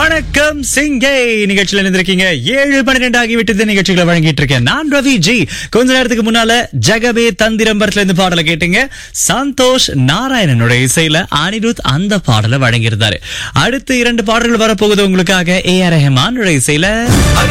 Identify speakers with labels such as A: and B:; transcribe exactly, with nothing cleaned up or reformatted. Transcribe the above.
A: வணக்கம் சிங்கை நிகழ்ச்சியில இருந்திருக்கீங்க. ஏழு பன்னிரண்டு ஆகிவிட்டது. நிகழ்ச்சிகளை வழங்கிட்டு இருக்கேன் நான் ரவி ஜி. கொஞ்ச நேரத்துக்கு முன்னால ஜகபே தந்திரம்பரத்துல இருந்து பாடலை கேட்டீங்க. சந்தோஷ் நாராயணனுடைய இசையில அனிருத் அந்த பாடலை வழங்கியிருந்தாரு. அடுத்து இரண்டு பாடல்கள் வரப்போகுது உங்களுக்காக. ஏ ஆர் ரஹ்மானுடைய இசையில